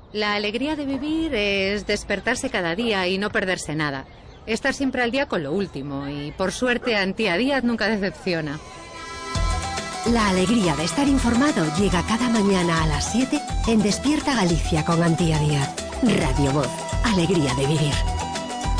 La alegría de vivir es despertarse cada día y no perderse nada. Estar siempre al día con lo último y, por suerte, Antía Díaz nunca decepciona. La alegría de estar informado llega cada mañana a las 7 en Despierta Galicia con Antía Díaz. Radio Voz, alegría de vivir.